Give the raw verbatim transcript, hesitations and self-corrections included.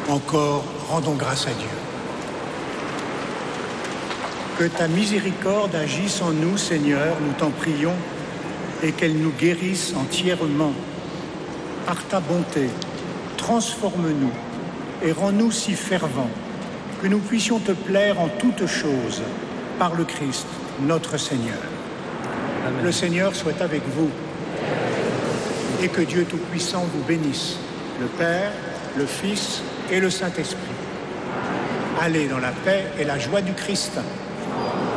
Encore, rendons grâce à Dieu. Que ta miséricorde agisse en nous, Seigneur, nous t'en prions, et qu'elle nous guérisse entièrement. Par ta bonté, transforme-nous et rends-nous si fervents que nous puissions te plaire en toutes choses, par le Christ, notre Seigneur. Amen. Le Seigneur soit avec vous, et que Dieu Tout-Puissant vous bénisse, le Père, le Fils et le Saint-Esprit. Allez dans la paix et la joie du Christ.